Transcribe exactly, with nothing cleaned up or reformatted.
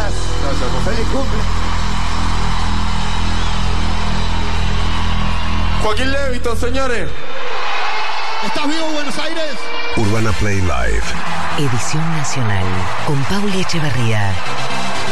Gracias. No, feliz cumple. Joaquín Levington, señores. ¿Estás vivo, Buenos Aires? Urbana Play Live. Edición nacional con Pauli Echeverría.